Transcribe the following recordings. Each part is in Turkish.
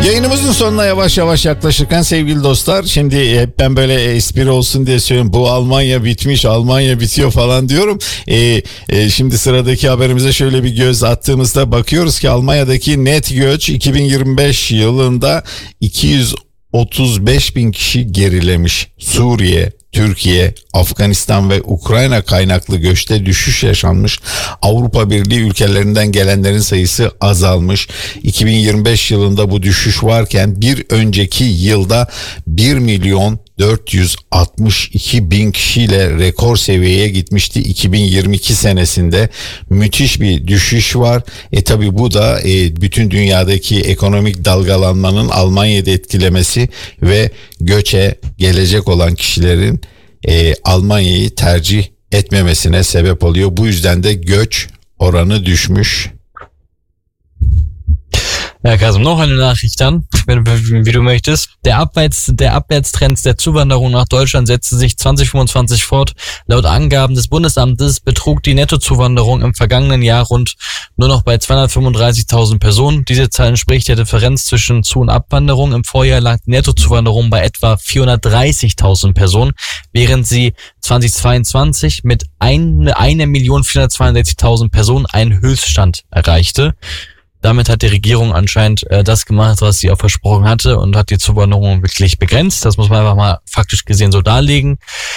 Yayınımızın sonuna yavaş yavaş yaklaşırken sevgili dostlar, şimdi hep ben böyle espri olsun diye söylüyorum, bu Almanya bitmiş, Almanya bitiyor falan diyorum. Şimdi sıradaki haberimize şöyle bir göz attığımızda bakıyoruz ki Almanya'daki net göç 2025 yılında 235 bin kişi gerilemiş. Suriye, Türkiye, Afganistan ve Ukrayna kaynaklı göçte düşüş yaşanmış. Avrupa Birliği ülkelerinden gelenlerin sayısı azalmış. 2025 yılında bu düşüş varken bir önceki yılda 1 milyon 462 bin kişiyle rekor seviyeye gitmişti. 2022 senesinde müthiş bir düşüş var. Tabi bu da bütün dünyadaki ekonomik dalgalanmanın Almanya'da etkilemesi ve göçe gelecek olan kişilerin Almanya'yı tercih etmemesine sebep oluyor. Bu yüzden de göç oranı düşmüş. Ja, Kasem, noch eine Nachricht dann, wie du möchtest. Der Abwärtstrend der Zuwanderung nach Deutschland setzte sich 2025 fort. Laut Angaben des Bundesamtes betrug die Nettozuwanderung im vergangenen Jahr nur noch bei 235.000 Personen. Diese Zahl entspricht der Differenz zwischen Zu- und Abwanderung. Im Vorjahr lag die Nettozuwanderung bei etwa 430.000 Personen, während sie 2022 mit 1.462.000 Personen einen Höchststand erreichte. Damit hat die Regierung anscheinend das gemacht, was sie auch versprochen hatte, und hat die Zuwanderung wirklich begrenzt. Das muss man einfach mal faktisch gesehen so darlegen.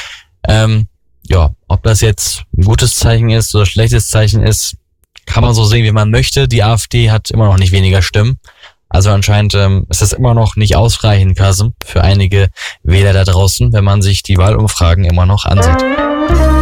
Ob das jetzt ein gutes Zeichen ist oder schlechtes Zeichen ist, kann man so sehen, wie man möchte. Die AfD hat immer noch nicht weniger Stimmen. Also anscheinend ist das immer noch nicht ausreichend, Kasem, für einige Wähler da draußen, wenn man sich die Wahlumfragen immer noch ansieht.